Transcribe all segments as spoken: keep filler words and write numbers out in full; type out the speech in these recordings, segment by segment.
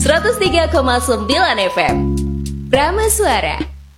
seratus tiga koma sembilan F M Prama Suara.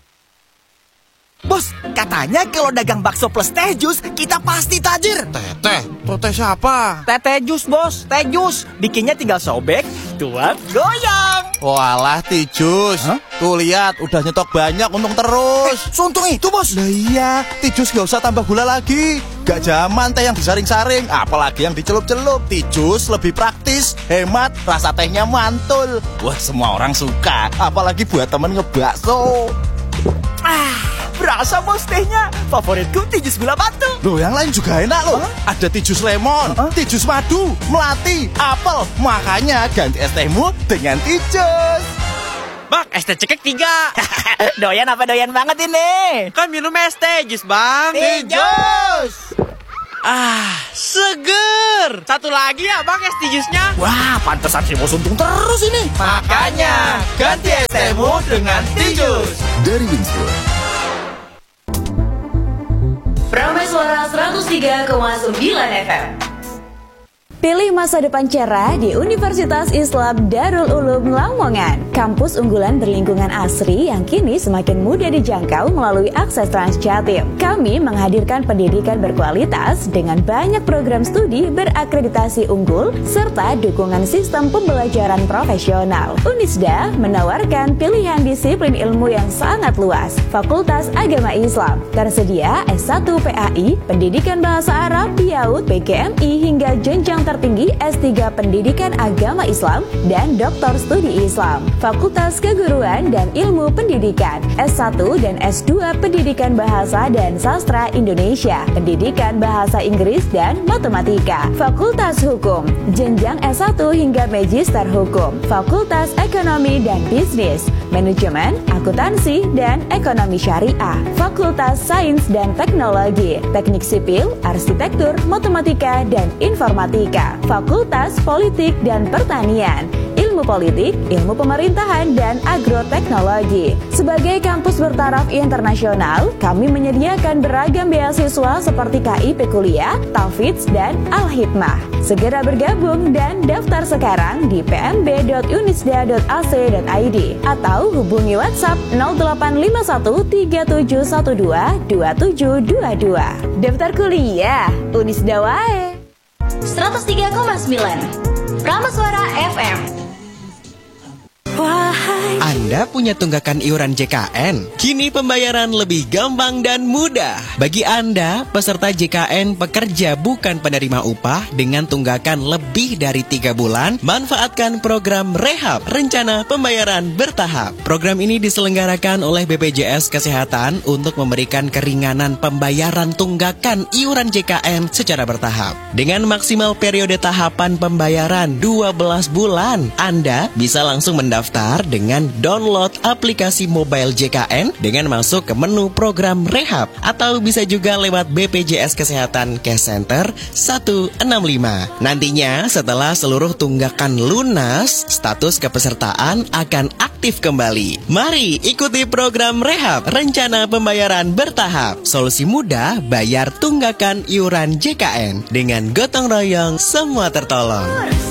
Bos, katanya kalau dagang bakso plus teh jus, kita pasti tajir. Teh, teh, tuh teh siapa? Teh teh jus, bos, teh jus. Bikinnya tinggal sobek, tuang, goyang. Walah, Tijus. Hah? Tuh lihat, udah nyetok banyak, untung terus. Suntung itu, bos. Lah iya, Tijus gak usah tambah gula lagi. Gak zaman teh yang disaring-saring, apalagi yang dicelup-celup. Tijus lebih praktis, hemat, rasa tehnya mantul. Wah, semua orang suka, apalagi buat temen ngebakso. Ah, berasa bos tehnya. Favoritku Tijus gula batu. Loh, yang lain juga enak loh. Huh? Ada Tijus lemon, Huh? Tijus madu, melati, apel. Makanya ganti es tehmu dengan Tijus. Bang, es teh cekek tiga. Doyan apa doyan banget ini? Kan minum es teh jus, Bang. Tijus. Ah, seger. Satu lagi ya, Bang, es tijusnya. Wah, pantesan si bos untung terus ini. Makanya ganti es tehmu dengan Tijus. Dari Winswood. Prama Suara seratus tiga koma sembilan F M. Pilih masa depan cerah di Universitas Islam Darul Ulum Lamongan. Kampus unggulan berlingkungan asri yang kini semakin mudah dijangkau melalui akses Transjatim. Kami menghadirkan pendidikan berkualitas dengan banyak program studi berakreditasi unggul serta dukungan sistem pembelajaran profesional. Unisda menawarkan pilihan disiplin ilmu yang sangat luas. Fakultas Agama Islam tersedia S satu P A I, Pendidikan Bahasa Arab, PIAUD, P G M I hingga jenjang tertinggi S tiga Pendidikan Agama Islam dan Doktor Studi Islam. Fakultas Keguruan dan Ilmu Pendidikan S satu dan S dua Pendidikan Bahasa dan Sastra Indonesia, Pendidikan Bahasa Inggris dan Matematika. Fakultas Hukum, jenjang S satu hingga Magister Hukum. Fakultas Ekonomi dan Bisnis, Manajemen, Akuntansi dan Ekonomi Syariah. Fakultas Sains dan Teknologi, Teknik Sipil, Arsitektur, Matematika dan Informatika. Fakultas Politik dan Pertanian, Ilmu Politik, Ilmu Pemerintahan, dan Agroteknologi. Sebagai kampus bertaraf internasional, kami menyediakan beragam beasiswa seperti K I P Kuliah, Tafidz, dan Al-Hikmah. Segera bergabung dan daftar sekarang di p m b dot unisda dot a c dot i d atau hubungi WhatsApp nol delapan lima satu tiga tujuh satu dua dua tujuh dua dua. Daftar kuliah Unisda wae. seratus tiga koma sembilan Prama Suara F M. Anda punya tunggakan iuran J K N? Kini pembayaran lebih gampang dan mudah. Bagi Anda, peserta J K N pekerja bukan penerima upah dengan tunggakan lebih dari tiga bulan, manfaatkan program Rehab, Rencana Pembayaran Bertahap. Program ini diselenggarakan oleh B P J S Kesehatan untuk memberikan keringanan pembayaran tunggakan iuran J K N secara bertahap. Dengan maksimal periode tahapan pembayaran dua belas bulan, Anda bisa langsung mendaftar dengan download aplikasi mobile J K N dengan masuk ke menu program Rehab atau bisa juga lewat B P J S Kesehatan Cash Center satu enam lima. Nantinya setelah seluruh tunggakan lunas, status kepesertaan akan aktif kembali. Mari ikuti program Rehab, Rencana Pembayaran Bertahap. Solusi mudah bayar tunggakan iuran J K N. Dengan gotong royong semua tertolong.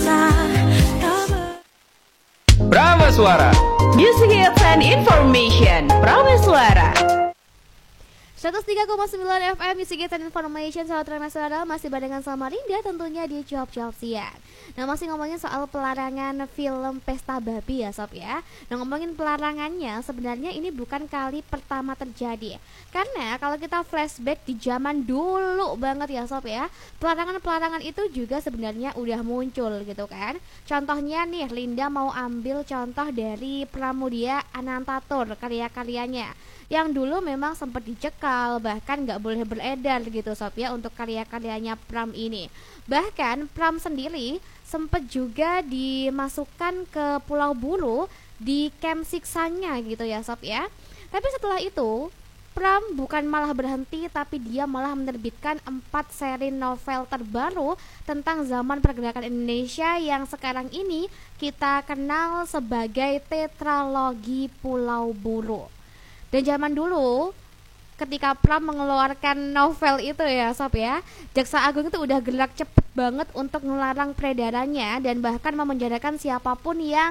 Prama Suara. Music Hits and Information. Prama Suara. seratus tiga koma sembilan F M Music Hits and Information. Sahabat Internasional, masih barengan sama Linda tentunya di Cuap-Cuap Siang. Nah, masih ngomongin soal pelarangan film Pesta Babi ya Sob ya. Nah, ngomongin pelarangannya, sebenarnya ini bukan kali pertama terjadi. Karena kalau kita flashback di zaman dulu banget ya Sob ya, pelarangan-pelarangan itu juga sebenarnya udah muncul gitu kan. Contohnya nih, Linda mau ambil contoh dari Pramudia Anantatur, karya-karyanya yang dulu memang sempat dicekal, bahkan nggak boleh beredar gitu Sob ya untuk karya-karyanya Pram ini. Bahkan Pram sendiri sempat juga dimasukkan ke Pulau Buru di camp siksanya gitu ya Sob ya. Tapi setelah itu Pram bukan malah berhenti, tapi dia malah menerbitkan empat seri novel terbaru tentang zaman pergerakan Indonesia yang sekarang ini kita kenal sebagai tetralogi Pulau Buru. Dan zaman dulu ketika Pram mengeluarkan novel itu ya Sob ya, Jaksa Agung itu udah gerak cepet banget untuk melarang peredarannya dan bahkan memenjarakan siapapun yang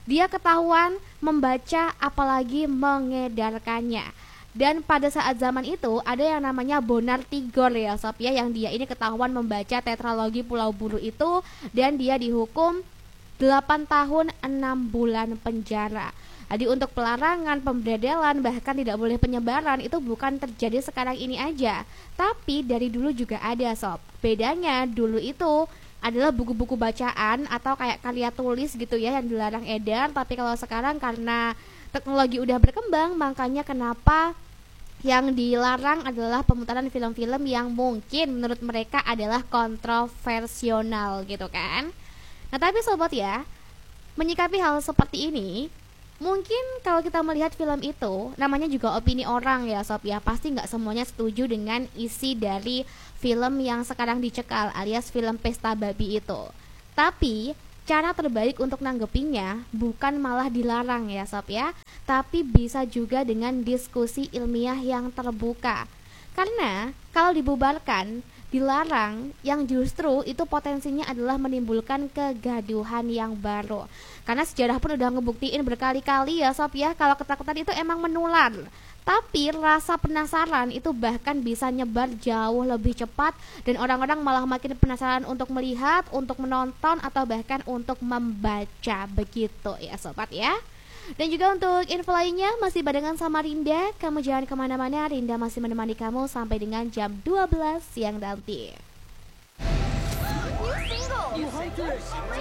dia ketahuan membaca apalagi mengedarkannya. Dan pada saat zaman itu ada yang namanya Bonar Tigor ya sob ya, yang dia ini ketahuan membaca tetralogi Pulau Buru itu, dan dia dihukum delapan tahun enam bulan penjara. Jadi untuk pelarangan, pemberedelan, bahkan tidak boleh penyebaran itu bukan terjadi sekarang ini aja, tapi dari dulu juga ada sob. Bedanya dulu itu adalah buku-buku bacaan atau kayak karya tulis gitu ya yang dilarang edar. Tapi kalau sekarang karena teknologi udah berkembang, makanya kenapa yang dilarang adalah pemutaran film-film yang mungkin menurut mereka adalah kontroversial gitu kan. Nah tapi sobat ya, menyikapi hal seperti ini, mungkin kalau kita melihat film itu, namanya juga opini orang ya sob ya, pasti nggak semuanya setuju dengan isi dari film yang sekarang dicekal alias film Pesta Babi itu. Tapi cara terbaik untuk nanggepinnya bukan malah dilarang ya sob ya, tapi bisa juga dengan diskusi ilmiah yang terbuka. Karena kalau dibubarkan, dilarang, yang justru itu potensinya adalah menimbulkan kegaduhan yang baru. Karena sejarah pun udah ngebuktiin berkali-kali ya sob ya, kalau ketakutan itu emang menular. Tapi rasa penasaran itu bahkan bisa nyebar jauh lebih cepat, dan orang-orang malah makin penasaran untuk melihat, untuk menonton, atau bahkan untuk membaca begitu ya sobat ya. Dan juga untuk info lainnya masih barengan sama Rinda. Kamu jangan kemana-mana, Rinda masih menemani kamu sampai dengan jam dua belas siang nanti.